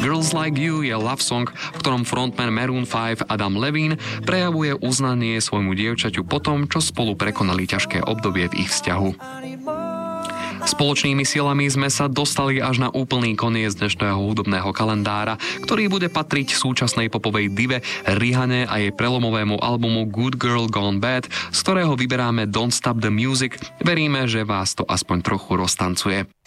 Girls Like You je love song, v ktorom frontman Maroon 5 Adam Levine prejavuje uznanie svojmu dievčaťu po tom, čo spolu prekonali ťažké obdobie v ich vzťahu. Spoločnými silami sme sa dostali až na úplný koniec dnešného hudobného kalendára, ktorý bude patriť súčasnej popovej dive Rihane a jej prelomovému albumu Good Girl Gone Bad, z ktorého vyberáme Don't Stop the Music. Veríme, že vás to aspoň trochu roztancuje.